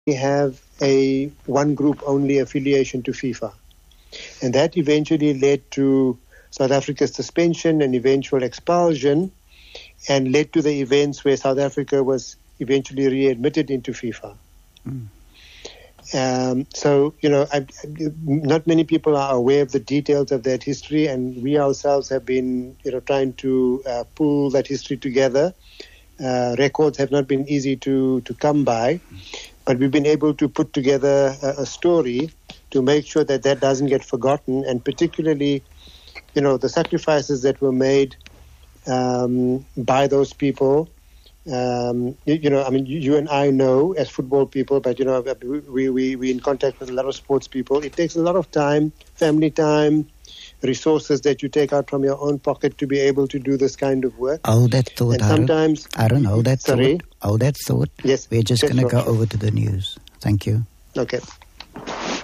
have a one group only affiliation to FIFA. And that eventually led to South Africa's suspension and eventual expulsion, and led to the events where South Africa was eventually readmitted into FIFA. So, not many people are aware of the details of that history, and we ourselves have been, trying to pull that history together. Records have not been easy to come by, but we've been able to put together a story to make sure that that doesn't get forgotten, and particularly, the sacrifices that were made by those people. You and I know as football people, but we in contact with a lot of sports people. It takes a lot of time, family time, resources that you take out from your own pocket to be able to do this kind of work. Oh, that thought. And sometimes, Aaron, oh, that sorry? thought. Oh, that thought. Yes. We're just going to go over to the news. Thank you. Okay.